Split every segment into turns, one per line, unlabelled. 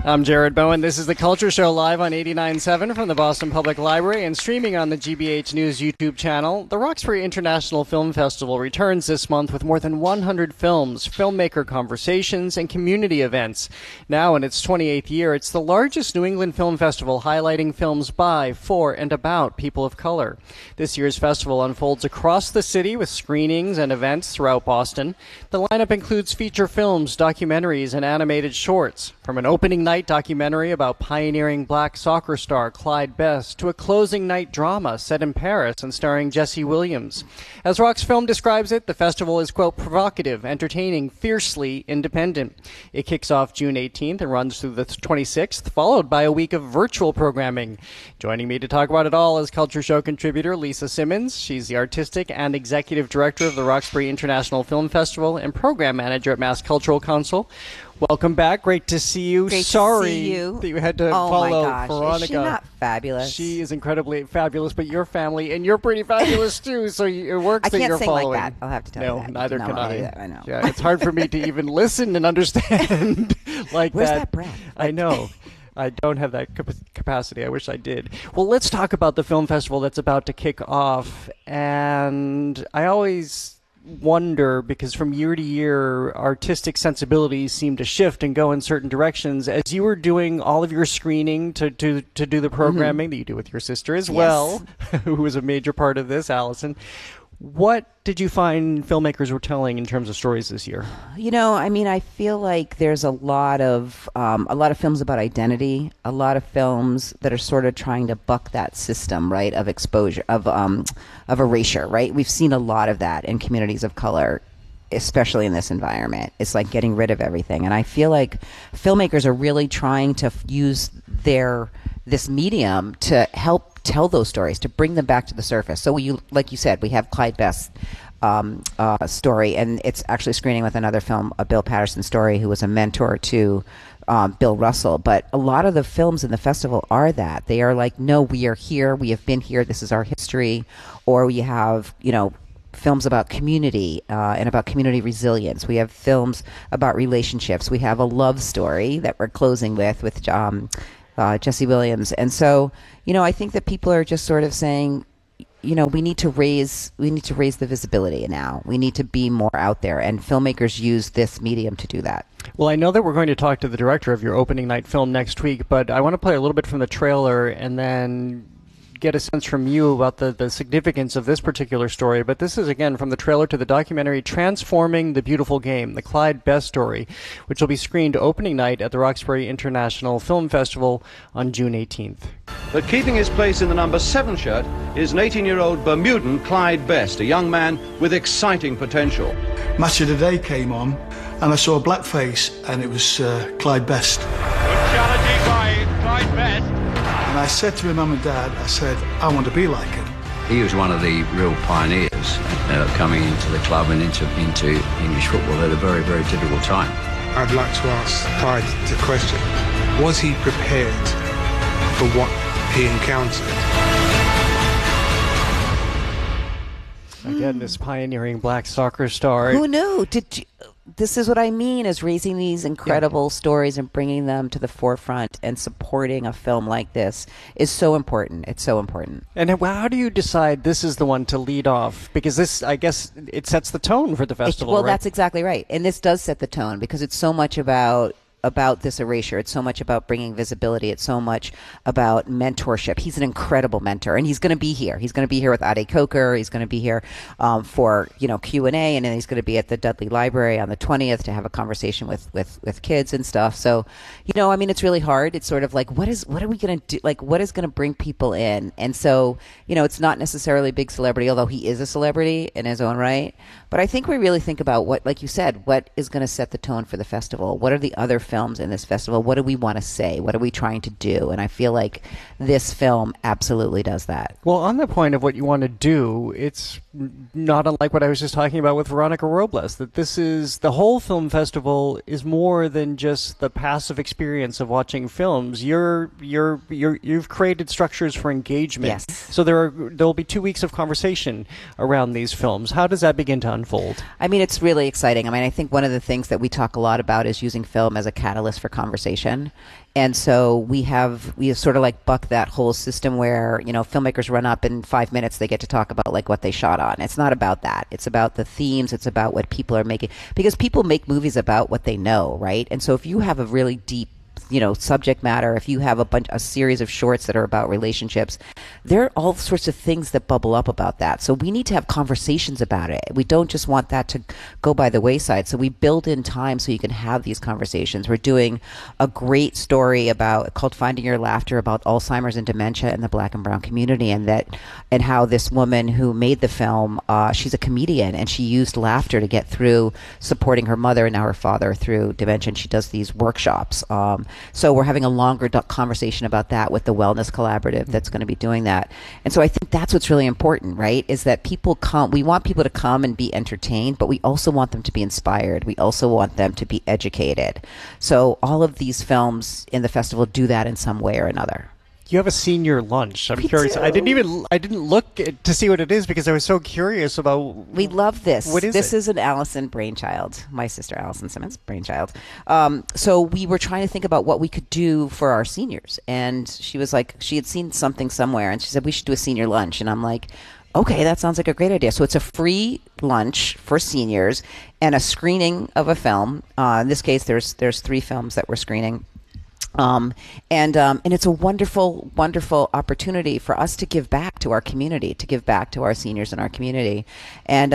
I'm Jared Bowen. This is The Culture Show live on 89.7 from the Boston Public Library and streaming on the GBH News YouTube channel. The Roxbury International Film Festival returns this month with more than 100 films, filmmaker conversations, and community events. Now in its 28th year, it's the largest New England film festival highlighting films by, for, and about people of color. This year's festival unfolds across the city with screenings and events throughout Boston. The lineup includes feature films, documentaries, and animated shorts. From an opening night documentary about pioneering black soccer star Clyde Best to a closing night drama set in Paris and starring Jesse Williams. As Rox Film describes it, the festival is, quote, provocative, entertaining, fiercely independent. It kicks off June 18th and runs through the 26th, followed by a week of virtual programming. Joining me to talk about it all is Culture Show contributor Lisa Simmons. She's the artistic and executive director of the Roxbury International Film Festival and program manager at Mass Cultural Council. Welcome back. Great to see you.
Great
Sorry
to see you.
that you had to follow
my gosh.
Veronica.
Is she not fabulous?
She is incredibly fabulous, but your family, and you're pretty fabulous too, so it works that you're following.
I can't sing like that. I'll have to tell you that.
No, neither can I.
I know.
Yeah, it's hard for me to even listen and understand like
Where's
that.
that breath?
I know. I don't have that capacity. I wish I did. Well, let's talk about the film festival that's about to kick off. And I always wonder, because from year to year, artistic sensibilities seem to shift and go in certain directions. As you were doing all of your screening to do the programming that you do with your sister as well, who was a major part of this, Allison, what did you find filmmakers were telling in terms of stories this year?
You know, I mean, I feel like there's a lot of films about identity, a lot of films that are sort of trying to buck that system, right, of exposure, of erasure, right? We've seen a lot of that in communities of color, especially in this environment. It's like getting rid of everything. And I feel like filmmakers are really trying to use this medium to help tell those stories, to bring them back to the surface. So like you said, we have Clyde Best's story, and it's actually screening with another film, a Bill Patterson story, who was a mentor to Bill Russell. But a lot of the films in the festival are that. They are like, no, we are here, we have been here, this is our history. Or we have, films about community and about community resilience. We have films about relationships. We have a love story that we're closing with Jesse Williams. And so, I think that people are just sort of saying, we need to raise the visibility now. We need to be more out there, and filmmakers use this medium to do that.
Well, I know that we're going to talk to the director of your opening night film next week, but I want to play a little bit from the trailer and then get a sense from you about the significance of this particular story. But this is, again, from the trailer to the documentary Transforming the Beautiful Game, the Clyde Best story, which will be screened opening night at the Roxbury International Film Festival on June 18th.
But keeping his place in the number 7 shirt is an 18-year-old Bermudan Clyde Best, a young man with exciting potential.
Match of the Day came on, and I saw a black face, and it was Clyde Best.
Good challenge by Clyde Best.
And I said to my mum and dad, I said, I want to be like him.
He was one of the real pioneers coming into the club and into English football at a very, very difficult time.
I'd like to ask Clyde the question, was he prepared for what he encountered?
Again, this pioneering black soccer star.
Who knew? This is what I mean, is raising these incredible stories and bringing them to the forefront, and supporting a film like this is so important. It's so important.
And how do you decide this is the one to lead off? Because this, I guess, it sets the tone for the festival,
well,
right?
That's exactly right. And this does set the tone, because it's so much about this erasure. It's so much about bringing visibility. It's so much about mentorship. He's an incredible mentor, and he's going to be here. He's going to be here with Ade Coker. He's going to be here for Q&A, and then he's going to be at the Dudley Library on the 20th to have a conversation with kids and stuff. So, it's really hard. It's sort of like, what are we going to do? Like, what is going to bring people in? And so, it's not necessarily a big celebrity, although he is a celebrity in his own right. But I think we really think about what, like you said, what is going to set the tone for the festival? What are the other films in this festival? What do we want to say? What are we trying to do? And I feel like this film absolutely does that.
Well, on the point of what you want to do, it's not unlike what I was just talking about with Veronica Robles, that this is, the whole film festival is more than just the passive experience of watching films. You've created structures for engagement.
Yes.
So there'll be 2 weeks of conversation around these films. How does that begin to unfold?
I mean, it's really exciting. I mean, I think one of the things that we talk a lot about is using film as a catalyst for conversation. And so we have sort of like bucked that whole system where, filmmakers run up in 5 minutes, they get to talk about like what they shot on. It's not about that. It's about the themes. It's about what people are making, because people make movies about what they know, right? And so if you have a really deep subject matter, if you have a series of shorts that are about relationships, there are all sorts of things that bubble up about that. So we need to have conversations about it. We don't just want that to go by the wayside. So we build in time so you can have these conversations. We're doing a great story called Finding Your Laughter, about Alzheimer's and dementia in the Black and brown community, and how this woman who made the film, she's a comedian, and she used laughter to get through supporting her mother and now her father through dementia. And she does these workshops. So we're having a longer conversation about that with the Wellness Collaborative that's going to be doing that. And so I think that's what's really important, right? Is that we want people to come and be entertained, but we also want them to be inspired. We also want them to be educated. So all of these films in the festival do that in some way or another.
You have a senior lunch. I'm
We
curious.
do.
I didn't look to see what it is because I was so curious about.
We love this.
What is
this
it?
is an Allison brainchild, my sister Allison Simmons brainchild. So we were trying to think about what we could do for our seniors, and she was like, she had seen something somewhere, and she said we should do a senior lunch, and I'm like, okay, that sounds like a great idea. So it's a free lunch for seniors and a screening of a film. In this case, there's 3 films that we're screening. And it's a wonderful, wonderful opportunity for us to give back to our community, to give back to our seniors in our community, and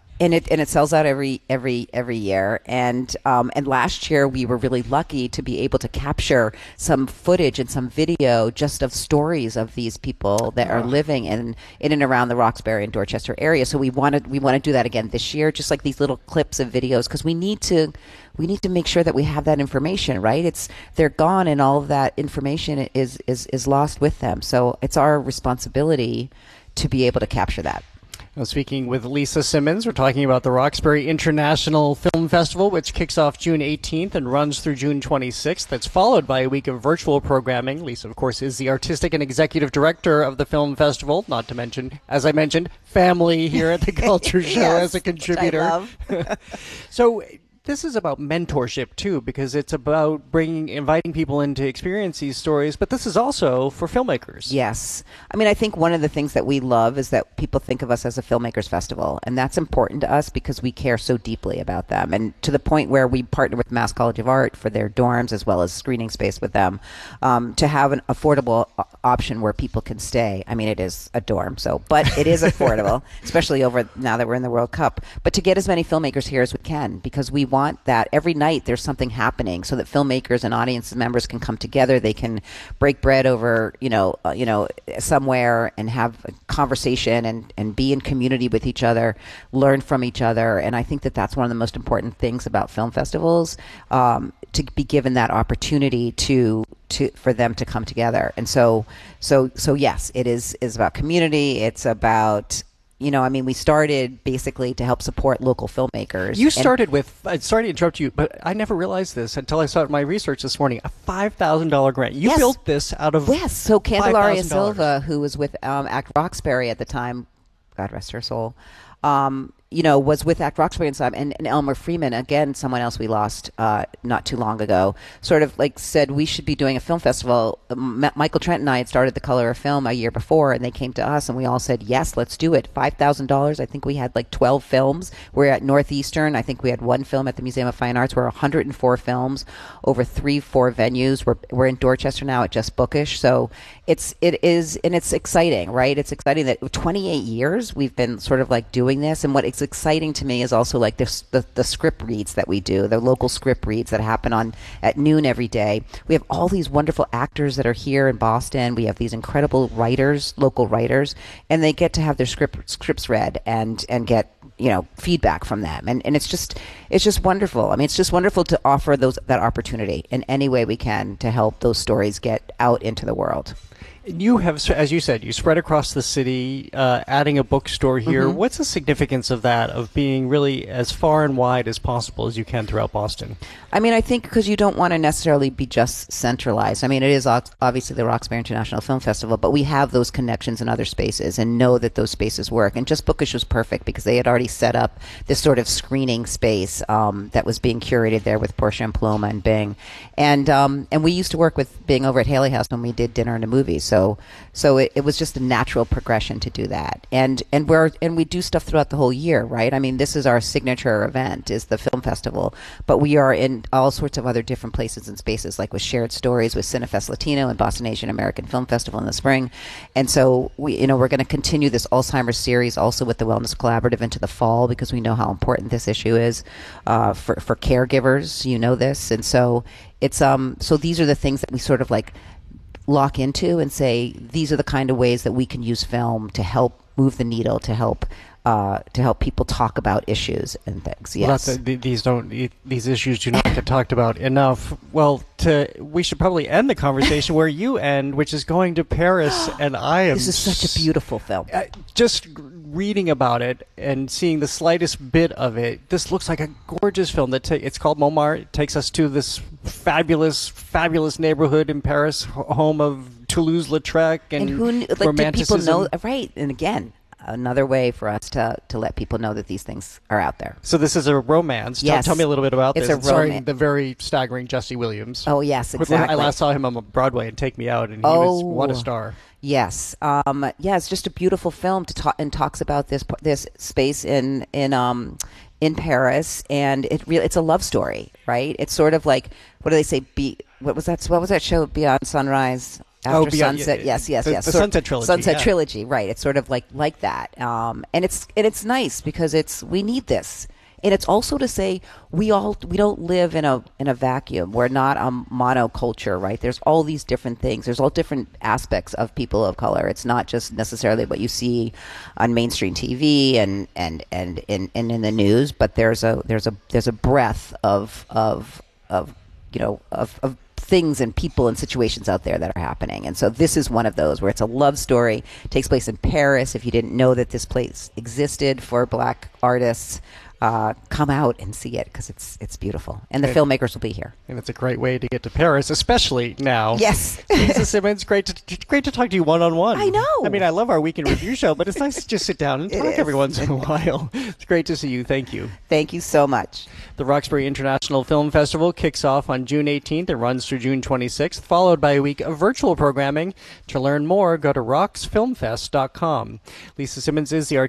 it sells out every year. And last year we were really lucky to be able to capture some footage and some video just of stories of these people that are living in and around the Roxbury and Dorchester area. So we want to do that again this year, just like these little clips of videos, because we need to make sure that we have that information, right? They're gone, and all of that information is lost with them. So it's our responsibility to be able to capture that.
Now, speaking with Lisa Simmons, we're talking about the Roxbury International Film Festival, which kicks off June 18th and runs through June 26th. That's followed by a week of virtual programming. Lisa, of course, is the artistic and executive director of the film festival, not to mention, as I mentioned, family here at the Culture Show
Yes,
as a contributor.
which I love.
So this is about mentorship, too, because it's about inviting people in to experience these stories, but this is also for filmmakers.
Yes. I mean, I think one of the things that we love is that people think of us as a filmmakers festival, and that's important to us because we care so deeply about them, and to the point where we partner with Mass College of Art for their dorms as well as screening space with them, to have an affordable option where people can stay. I mean, it is a dorm, but it is affordable, especially over now that we're in the World Cup, but to get as many filmmakers here as we can, because we want that every night there's something happening so that filmmakers and audience members can come together. They can break bread over, somewhere and have a conversation and be in community with each other, learn from each other. And I think that that's one of the most important things about film festivals, to be given that opportunity for them to come together. And so yes, it is about community. It's about, we started basically to help support local filmmakers.
You started with, sorry to interrupt you, but I never realized this until I saw it in my research this morning, a $5,000 grant. You built this out of
Yes, so Candelaria
$5,000.
Silva, who was with Act Roxbury at the time, God rest her soul, was with Act Roxbury and Elmer Freeman, again, someone else we lost not too long ago, sort of like said we should be doing a film festival. Michael Trent and I had started The Color of Film a year before, and they came to us and we all said, yes, let's do it. $5,000. I think we had like 12 films. We're at Northeastern. I think we had 1 film at the Museum of Fine Arts. We're 104 films over 3-4 venues. We're in Dorchester now at Just Bookish. So it is, and it's exciting, right? It's exciting that 28 years we've been sort of like doing this, and what it's exciting to me is also like the script reads that we do, the local script reads that happen at noon every day. We have all these wonderful actors that are here in Boston. We have these incredible writers, local writers, and they get to have their scripts read and get feedback from them, and it's just wonderful. I mean, it's just wonderful to offer that opportunity in any way we can to help those stories get out into the world.
You have, as you said, you spread across the city, adding a bookstore here.
Mm-hmm.
What's the significance of that, of being really as far and wide as possible as you can throughout Boston?
I mean, I think because you don't want to necessarily be just centralized. I mean, it is obviously the Roxbury International Film Festival, but we have those connections in other spaces and know that those spaces work. And Just Bookish was perfect because they had already set up this sort of screening space that was being curated there with Portia and Paloma and Bing. And we used to work with Bing over at Haley House when we did Dinner and a Movie. So it was just a natural progression to do that. And we do stuff throughout the whole year, right? I mean, this is our signature event, is the film festival, but we are in all sorts of other different places and spaces, like with Shared Stories with Cinefest Latino and Boston Asian American Film Festival in the spring. And so we're going to continue this Alzheimer's series also with the Wellness Collaborative into the fall, because we know how important this issue is for caregivers. You know this. And so it's so these are the things that we sort of like lock into and say, these are the kind of ways that we can use film to help move the needle, to help people talk about issues and things. Yes.
Well, these issues do not get talked about enough. Well, we should probably end the conversation where you end, which is going to Paris, and I am.
This is such a beautiful film.
Just reading about it and seeing the slightest bit of it, this looks like a gorgeous film. It's called Montmartre. It takes us to this fabulous neighborhood in Paris, home of Toulouse-Lautrec and romanticism.
Did people know? Right, and again, another way for us to let people know that these things are out there.
So this is a romance.
Yes.
Tell me a little bit about
it's
this.
It's a romance.
The very staggering Jesse Williams.
Oh, yes, exactly.
I last saw him on Broadway and Take Me Out, and he was, what a star.
Yes. It's just a beautiful film and talks about this space in Paris, and it's a love story, right? It's sort of like, what do they say? What was that show? Beyond Sunrise? After Sunset, yes.
The Sunset Trilogy.
Sunset Trilogy, right? It's sort of like that, and it's nice because we need this, and it's also to say we don't live in a vacuum. We're not a monoculture, right? There's all these different things. There's all different aspects of people of color. It's not just necessarily what you see on mainstream TV and in the news, but there's a breadth of things and people and situations out there that are happening. And so this is one of those where it's a love story. It takes place in Paris. If you didn't know that this place existed for Black artists, come out and see it, because it's beautiful. And the filmmakers will be here.
And it's a great way to get to Paris, especially now.
Yes.
Lisa Simmons, great to talk to you one-on-one.
I know.
I mean, I love our weekend review show, but it's nice to just sit down and talk every once in a while. It's great to see you. Thank you.
Thank you so much.
The Roxbury International Film Festival kicks off on June 18th and runs through June 26th, followed by a week of virtual programming. To learn more, go to roxfilmfest.com. Lisa Simmons is the